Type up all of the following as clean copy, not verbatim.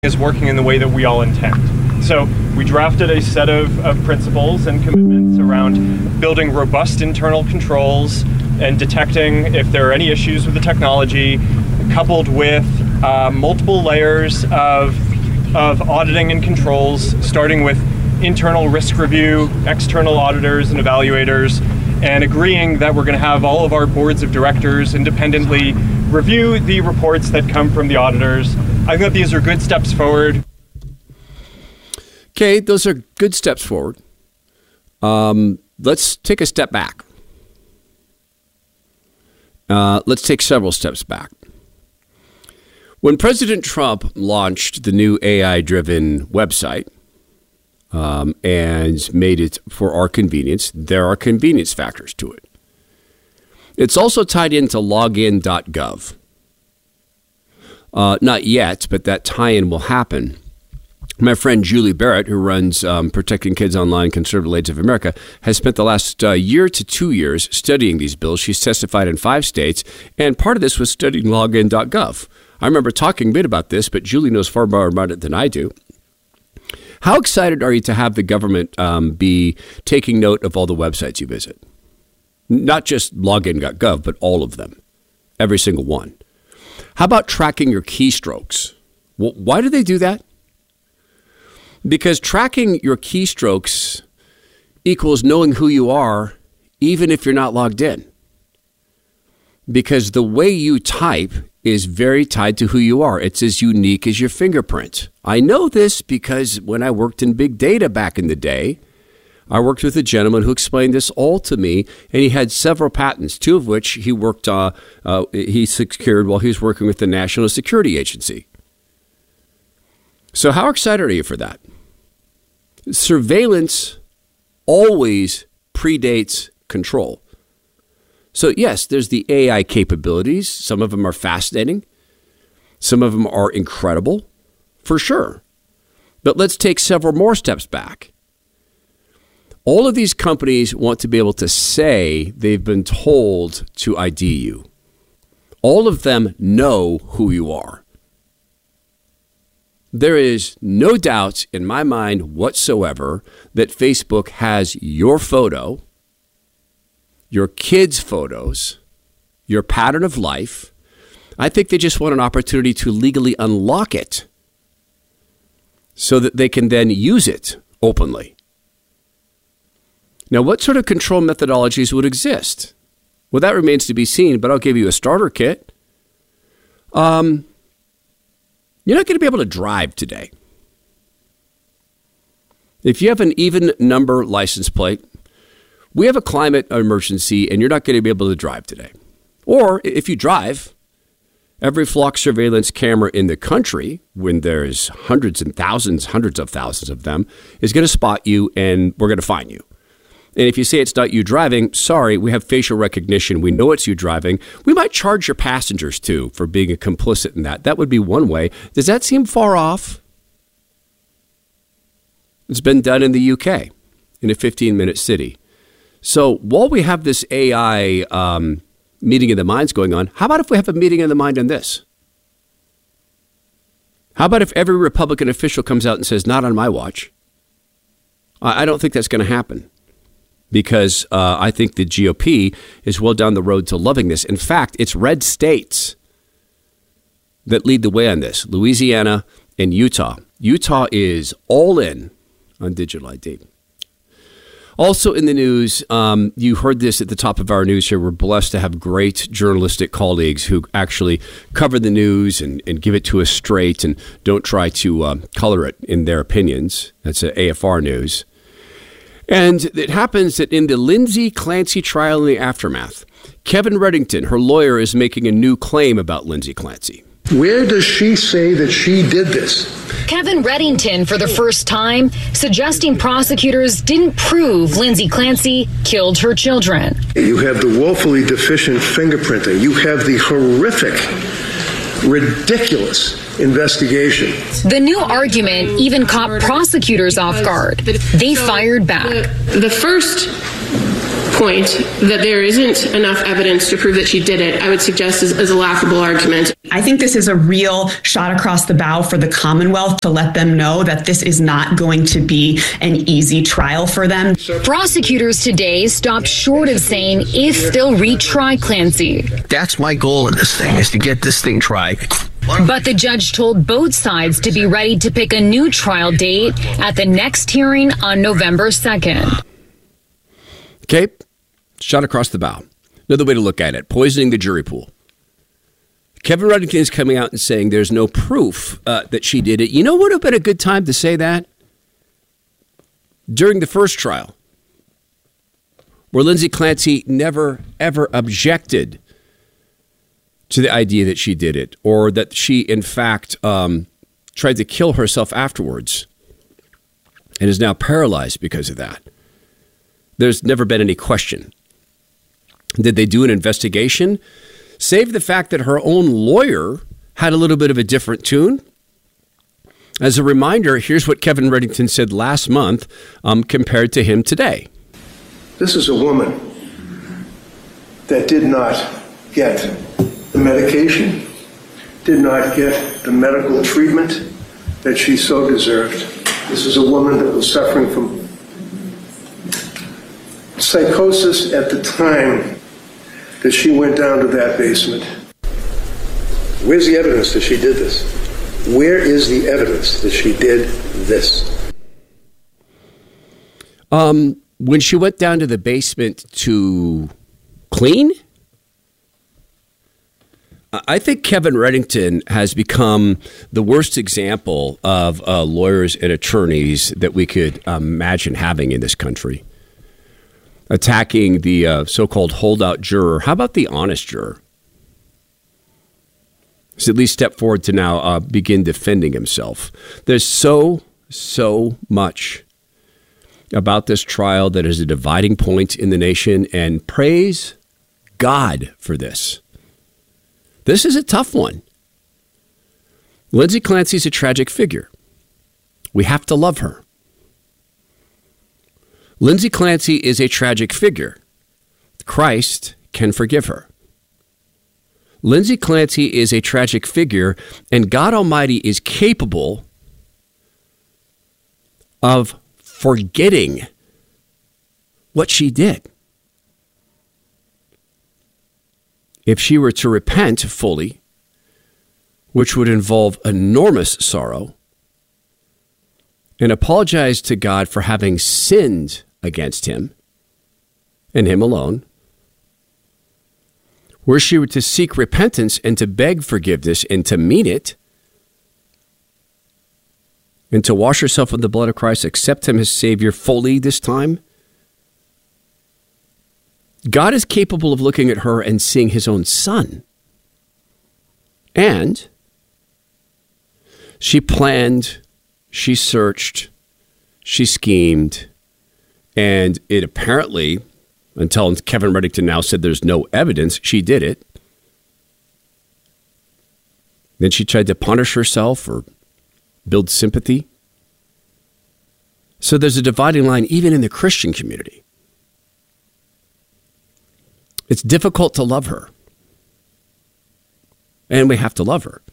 is working in the way that we all intend. So we drafted a set of principles and commitments around building robust internal controls and detecting if there are any issues with the technology, coupled with multiple layers of auditing and controls, starting with internal risk review, external auditors and evaluators, and agreeing that we're going to have all of our boards of directors independently review the reports that come from the auditors. I think that these are good steps forward. Okay, those are good steps forward. Let's take a step back. Let's take several steps back. When President Trump launched the new AI-driven website and made it for our convenience, there are convenience factors to it. It's also tied into login.gov. Not yet, but that tie-in will happen. My friend Julie Barrett, who runs Protecting Kids Online, Conservative Aids of America, has spent the last year to 2 years studying these bills. She's testified in 5 states, and part of this was studying login.gov. I remember talking a bit about this, but Julie knows far more about it than I do. How excited are you to have the government be taking note of all the websites you visit? Not just login.gov, but all of them, every single one. How about tracking your keystrokes? Well, why do they do that? Because tracking your keystrokes equals knowing who you are, even if you're not logged in. Because the way you type is very tied to who you are. It's as unique as your fingerprint. I know this because when I worked in big data back in the day, I worked with a gentleman who explained this all to me, and he had several patents, 2 of which he secured while he was working with the National Security Agency. So how excited are you for that? Surveillance always predates control. So yes, there's the AI capabilities. Some of them are fascinating. Some of them are incredible, for sure. But let's take several more steps back. All of these companies want to be able to say they've been told to ID you. All of them know who you are. There is no doubt in my mind whatsoever that Facebook has your photo, your kids' photos, your pattern of life. I think they just want an opportunity to legally unlock it so that they can then use it openly. Now, what sort of control methodologies would exist? Well, that remains to be seen, but I'll give you a starter kit. You're not going to be able to drive today. If you have an even number license plate, we have a climate emergency and you're not going to be able to drive today. Or if you drive, every flock surveillance camera in the country, when there's hundreds of thousands of them, is going to spot you and we're going to fine you. And if you say it's not you driving, sorry, we have facial recognition. We know it's you driving. We might charge your passengers, too, for being a complicit in that. That would be one way. Does that seem far off? It's been done in the UK, in a 15-minute city. So while we have this AI meeting of the minds going on, how about if we have a meeting of the mind on this? How about if every Republican official comes out and says, not on my watch? I don't think that's going to happen. Because I think the GOP is well down the road to loving this. In fact, it's red states that lead the way on this, Louisiana and Utah. Utah is all in on digital ID. Also in the news, you heard this at the top of our news here. We're blessed to have great journalistic colleagues who actually cover the news and give it to us straight and don't try to color it in their opinions. That's AFR News. And it happens that in the Lindsay Clancy trial in the aftermath, Kevin Reddington, her lawyer, is making a new claim about Lindsay Clancy. Where does she say that she did this? Kevin Reddington, for the first time, suggesting prosecutors didn't prove Lindsay Clancy killed her children. You have the woefully deficient fingerprinting. You have the horrific, ridiculous investigation. The new argument even caught prosecutors off guard. They fired back. The first point that there isn't enough evidence to prove that she did it, I would suggest is a laughable argument. I think this is a real shot across the bow for the Commonwealth to let them know that this is not going to be an easy trial for them. Prosecutors today stopped short of saying if they'll retry Clancy. That's my goal in this thing, is to get this thing tried. But the judge told both sides to be ready to pick a new trial date at the next hearing on November 2nd. Okay, shot across the bow. Another way to look at it, poisoning the jury pool. Kevin Reddington is coming out and saying there's no proof that she did it. You know what would have been a good time to say that? During the first trial, where Lindsay Clancy never, ever objected to the idea that she did it, or that she, in fact, tried to kill herself afterwards and is now paralyzed because of that. There's never been any question. Did they do an investigation? Save the fact that her own lawyer had a little bit of a different tune. As a reminder, here's what Kevin Reddington said last month compared to him today. This is a woman that did not get the medication, did not get the medical treatment that she so deserved. This is a woman that was suffering from psychosis at the time that she went down to that basement. Where's the evidence that she did this? Where is the evidence that she did this? When she went down to the basement to clean? I think Kevin Reddington has become the worst example of lawyers and attorneys that we could imagine having in this country. Attacking the so-called holdout juror. How about the honest juror? He's at least stepped forward to now begin defending himself. There's so much about this trial that is a dividing point in the nation, and praise God for this. This is a tough one. Lindsay Clancy's a tragic figure. We have to love her. Lindsay Clancy is a tragic figure. Christ can forgive her. Lindsay Clancy is a tragic figure, and God Almighty is capable of forgetting what she did. If she were to repent fully, which would involve enormous sorrow, and apologize to God for having sinned against him and him alone, were she were to seek repentance and to beg forgiveness and to mean it, and to wash herself in the blood of Christ, accept him as Savior fully this time, God is capable of looking at her and seeing his own son. And she planned, she searched, she schemed, and it apparently, until Kevin Reddington now said there's no evidence, she did it. Then she tried to punish herself or build sympathy. So there's a dividing line even in the Christian community. It's difficult to love her. And we have to love her.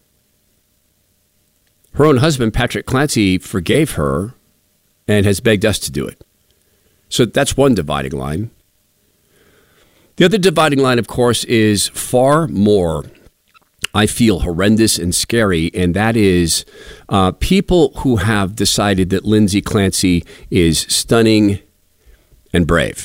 Her own husband, Patrick Clancy, forgave her and has begged us to do it. So that's one dividing line. The other dividing line, of course, is far more, I feel, horrendous and scary, and that is people who have decided that Lindsay Clancy is stunning and brave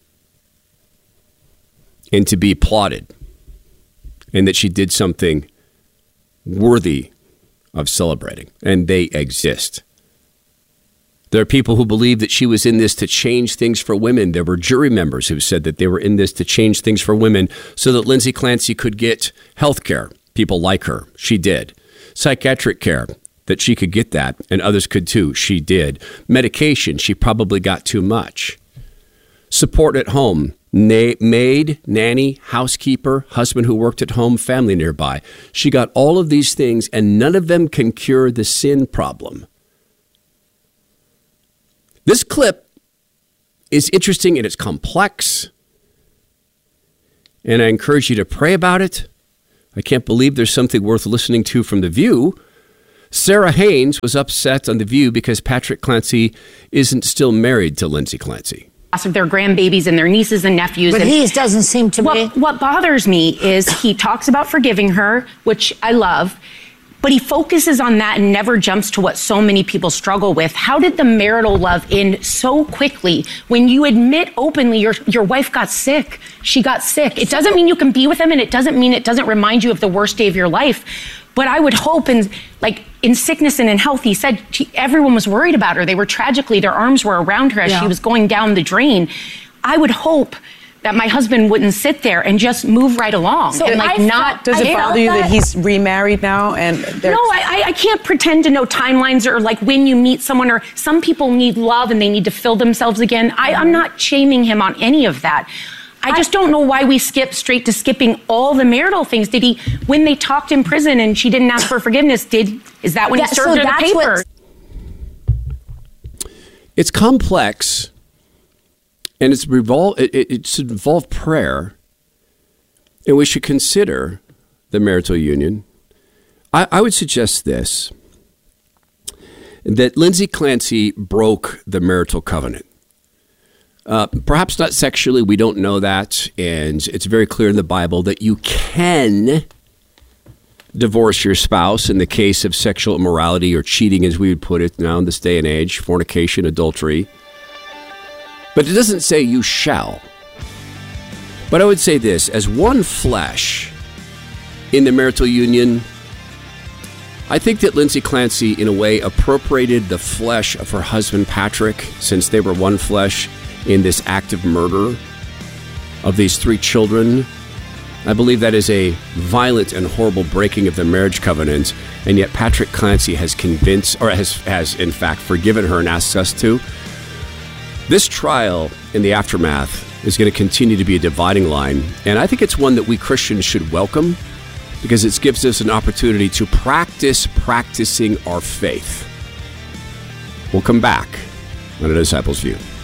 and to be applauded, and that she did something worthy of celebrating, and they exist. There are people who believe that she was in this to change things for women. There were jury members who said that they were in this to change things for women so that Lindsay Clancy could get health care. People like her. She did. Psychiatric care, that she could get that, and others could too. She did. Medication, she probably got too much. Support at home. Maid, nanny, housekeeper, husband who worked at home, family nearby. She got all of these things, and none of them can cure the sin problem. This clip is interesting and it's complex. And I encourage you to pray about it. I can't believe there's something worth listening to from The View. Sarah Haynes was upset on The View because Patrick Clancy isn't still married to Lindsay Clancy. Of their grandbabies and their nieces and nephews. But he doesn't seem to be. What bothers me is he talks about forgiving her, which I love, but he focuses on that and never jumps to what so many people struggle with. How did the marital love end so quickly when you admit openly your wife got sick? She got sick. It doesn't mean you can be with them, and it doesn't mean it doesn't remind you of the worst day of your life. But I would hope in sickness and in health, he said everyone was worried about her. They were their arms were around her as she was going down the drain. I would hope that my husband wouldn't sit there and just move right along. So does it bother you that he's remarried now? No, I can't pretend to know timelines or when you meet someone, or some people need love and they need to fill themselves again. I'm not shaming him on any of that. I just don't know why we skip straight to skipping all the marital things. Did he, when they talked in prison and she didn't ask for forgiveness, is that when he served her the paper? It's complex, and it should involve prayer, and we should consider the marital union. I would suggest this, that Lindsay Clancy broke the marital covenant. Perhaps not sexually, we don't know that, and it's very clear in the Bible that you can divorce your spouse in the case of sexual immorality or cheating, as we would put it now in this day and age, fornication, adultery. But it doesn't say you shall. But I would say this, as one flesh in the marital union, I think that Lindsay Clancy, in a way, appropriated the flesh of her husband, Patrick, since they were one flesh, in this act of murder of these 3 children. I believe that is a violent and horrible breaking of the marriage covenant, and yet Patrick Clancy has in fact forgiven her and asks us to. This trial in the aftermath is going to continue to be a dividing line, and I think it's one that we Christians should welcome because it gives us an opportunity to practicing our faith. We'll come back on A Disciple's View.